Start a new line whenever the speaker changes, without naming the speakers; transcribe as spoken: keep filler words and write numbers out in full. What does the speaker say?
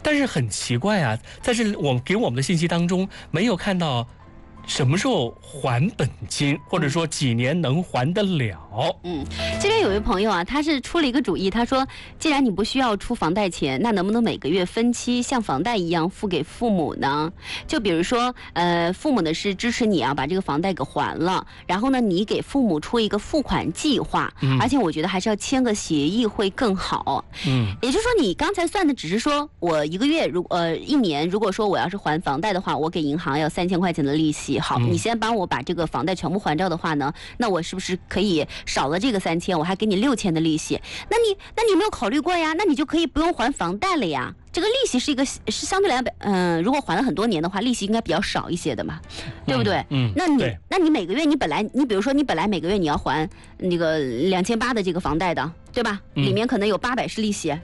但是很奇怪啊，在这我们给我们的信息当中没有看到什么时候还本金，或者说几年能还得了。
嗯，这边有位朋友啊，他是出了一个主意，他说，既然你不需要出房贷钱，那能不能每个月分期像房贷一样付给父母呢？就比如说，呃，父母呢是支持你啊把这个房贷给还了，然后呢你给父母出一个付款计划，嗯、而且我觉得还是要签个协议会更好。嗯，也就是说你刚才算的只是说我一个月如呃一年，如果说我要是还房贷的话，我给银行要三千块钱的利息。好，嗯、你先帮我把这个房贷全部还掉的话呢，那我是不是可以少了这个三千，我还给你六千的利息？那你那你有没有考虑过呀？那你就可以不用还房贷了呀。这个利息是一个是相对来讲，嗯、呃，如果还了很多年的话，利息应该比较少一些的嘛，对不对？嗯，嗯那你那你每个月你本来你比如说你本来每个月你要还那个两千八的这个房贷的，对吧？嗯、里面可能有八百是利息。